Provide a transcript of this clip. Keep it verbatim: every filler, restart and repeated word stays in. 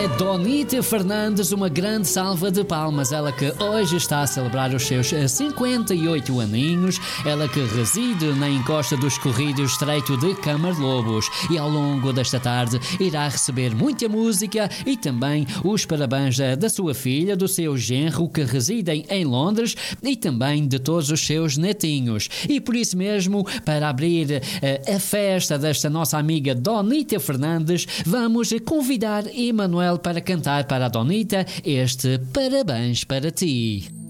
é Donita Fernandes, uma grande salva de palmas. Ela que hoje está a celebrar os seus cinquenta e oito aninhos, ela que reside na encosta do escorrido estreito de Camarlobos e ao longo desta tarde irá receber muita música e também os parabéns da sua filha, do seu genro que residem em Londres e também de todos os seus netinhos. E por isso mesmo, para abrir uh, a festa desta nossa amiga Donita Fernandes, vamos convidar Emanuel para cantar para a Donita este Parabéns para Ti.